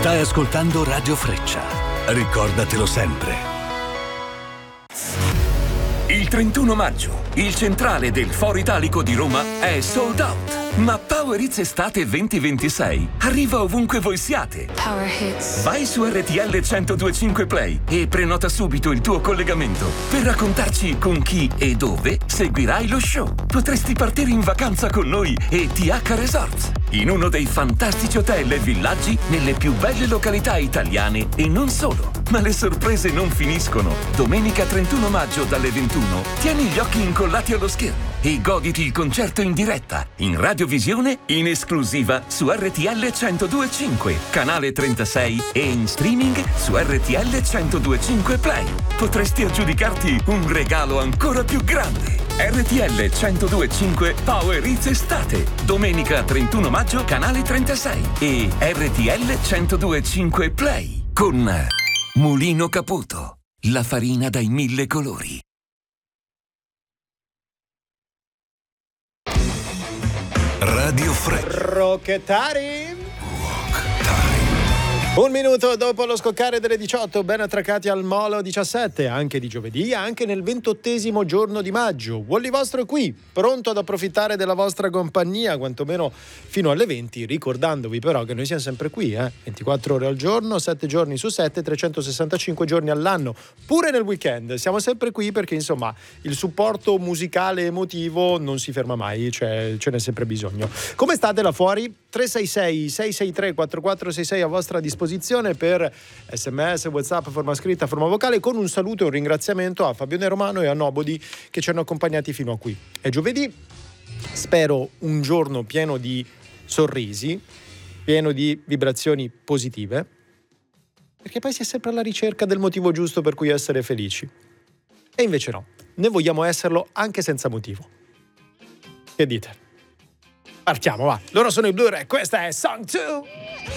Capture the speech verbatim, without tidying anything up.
Stai ascoltando Radio Freccia. Ricordatelo sempre. Il trentuno maggio, il centrale del Foro Italico di Roma è sold out. Ma Power Hits Estate venti ventisei arriva ovunque voi siate. Power Hits. Vai su R T L centodue e cinque Play e prenota subito il tuo collegamento per raccontarci con chi e dove seguirai lo show. Potresti partire in vacanza con noi e T H Resorts, in uno dei fantastici hotel e villaggi nelle più belle località italiane e non solo. Ma le sorprese non finiscono. Domenica trentuno maggio dalle ventuno tieni gli occhi incollati allo schermo e goditi il concerto in diretta, in radiovisione, in esclusiva su R T L centodue e cinque, canale trentasei e in streaming su R T L centodue e cinque Play. Potresti aggiudicarti un regalo ancora più grande. R T L centodue e cinque Power Hits Estate, domenica trentuno maggio, canale trentasei e R T L centodue e cinque Play con Mulino Caputo, la farina dai mille colori. Radio Freccia. Rocchettari. Un minuto dopo lo scoccare delle diciotto, ben attraccati al Molo diciassette, anche di giovedì, anche nel ventottesimo giorno di maggio. Wally Vostro è qui, pronto ad approfittare della vostra compagnia, quantomeno fino alle venti, ricordandovi però che noi siamo sempre qui, eh? ventiquattro ore al giorno, sette giorni su sette, trecentosessantacinque giorni all'anno, pure nel weekend. Siamo sempre qui perché, insomma, il supporto musicale e emotivo non si ferma mai, cioè ce n'è sempre bisogno. Come state là fuori? tre sei sei sei sei tre quattro quattro sei sei a vostra disposizione per sms, whatsapp, forma scritta, forma vocale, con un saluto e un ringraziamento a Fabione Romano e a Nobody che ci hanno accompagnati fino a qui. È giovedì, spero un giorno pieno di sorrisi, pieno di vibrazioni positive, perché poi si è sempre alla ricerca del motivo giusto per cui essere felici. E invece no, noi vogliamo esserlo anche senza motivo. Che dite? Partiamo, va. Loro sono i Blu-ray, questa è Song due.